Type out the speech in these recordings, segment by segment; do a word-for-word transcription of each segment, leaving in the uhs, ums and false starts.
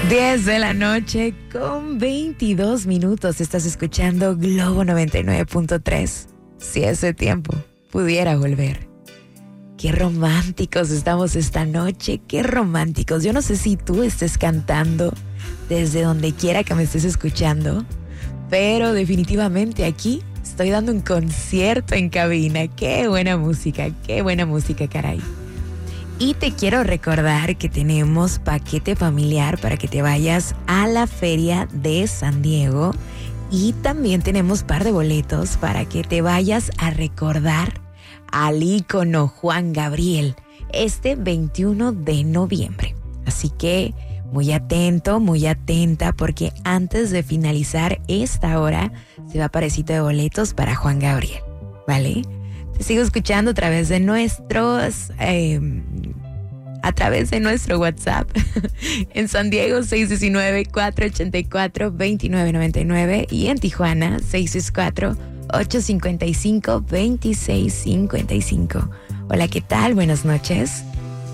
diez de la noche con veintidós minutos. Estás escuchando Globo noventa y nueve punto tres. Si ese tiempo pudiera volver. Qué románticos estamos esta noche, qué románticos. Yo no sé si tú estés cantando desde donde quiera que me estés escuchando, pero definitivamente aquí estoy dando un concierto en cabina. Qué buena música, qué buena música, caray. Y te quiero recordar que tenemos paquete familiar para que te vayas a la feria de San Diego. Y también tenemos par de boletos para que te vayas a recordar al ícono Juan Gabriel este veintiuno de noviembre. Así que muy atento, muy atenta, porque antes de finalizar esta hora se va parecito de boletos para Juan Gabriel, ¿vale? Te sigo escuchando a través de nuestros... Eh, a través de nuestro WhatsApp en San Diego seis uno nueve, cuatro ocho cuatro, dos nueve nueve nueve y en Tijuana seis seis cuatro, ocho cinco cinco, dos seis cinco cinco. Hola, ¿qué tal? Buenas noches.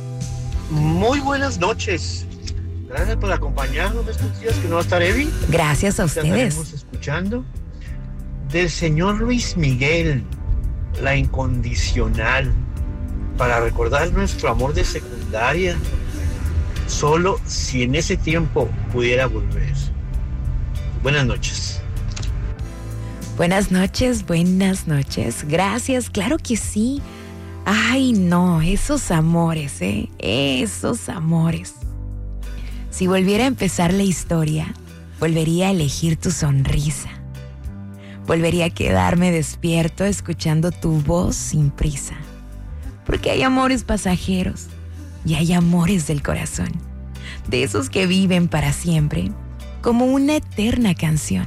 Muy buenas noches. Gracias por acompañarnos estos días que no va a estar Evi. Gracias a ustedes. Estamos escuchando del señor Luis Miguel, La Incondicional, para recordar nuestro amor de secundaria, solo si en ese tiempo pudiera volver. Buenas noches. Buenas noches, buenas noches. Gracias, claro que sí. Ay, no, esos amores, ¿eh? Esos amores. Si volviera a empezar la historia, volvería a elegir tu sonrisa. Volvería a quedarme despierto escuchando tu voz sin prisa. Porque hay amores pasajeros y hay amores del corazón, de esos que viven para siempre, como una eterna canción.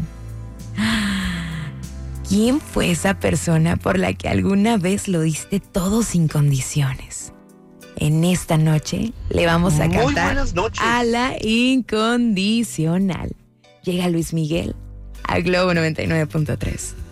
¿Quién fue esa persona por la que alguna vez lo diste todo sin condiciones? En esta noche le vamos a Muy cantar a La Incondicional. Llega Luis Miguel a Globo noventa y nueve punto tres.